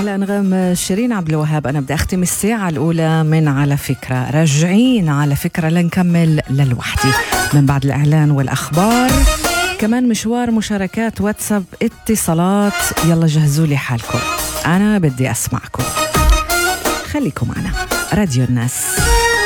على أنغام شيرين عبد الوهاب. أنا بدي أختم الساعة الأولى من على فكرة، راجعين على فكرة لنكمل للوحدي من بعد الإعلان والأخبار، كمان مشوار مشاركات واتساب اتصالات. يلا جهزوا لي حالكم، أنا بدي أسمعكم، خليكم معنا. راديو الناس.